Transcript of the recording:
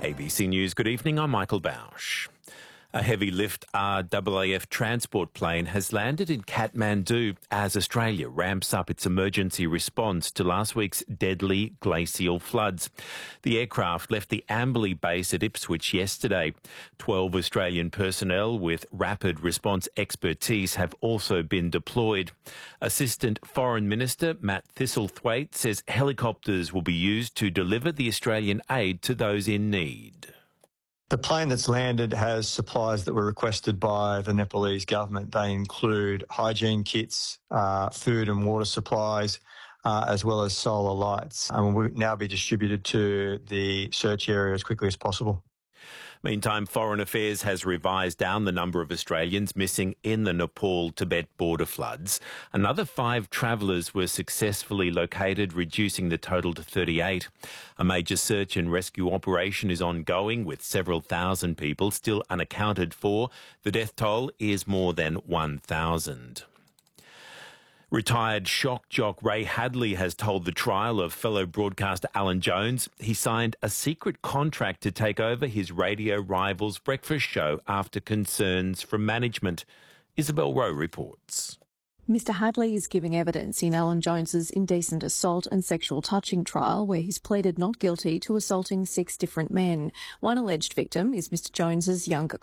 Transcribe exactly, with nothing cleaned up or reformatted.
A B C News, good evening, I'm Michael Bausch. A heavy lift R A A F transport plane has landed in Kathmandu as Australia ramps up its emergency response to last week's deadly glacial floods. The aircraft left the Amberley base at Ipswich yesterday. Twelve Australian personnel with rapid response expertise have also been deployed. Assistant Foreign Minister Matt Thistlethwaite says helicopters will be used to deliver the Australian aid to those in need. The plane that's landed has supplies that were requested by the Nepalese government. They include hygiene kits, uh, food and water supplies, uh, as well as solar lights, and will now be distributed to the search area as quickly as possible. Meantime, Foreign Affairs has revised down the number of Australians missing in the Nepal-Tibet border floods. Another five travellers were successfully located, reducing the total to thirty-eight. A major search and rescue operation is ongoing, with several thousand people still unaccounted for. The death toll is more than one thousand. Retired shock jock Ray Hadley has told the trial of fellow broadcaster Alan Jones he signed a secret contract to take over his radio rival's breakfast show after concerns from management. Isabel Rowe reports. Mister Hadley is giving evidence in Alan Jones's indecent assault and sexual touching trial, where he's pleaded not guilty to assaulting six different men. One alleged victim is Mister Jones's younger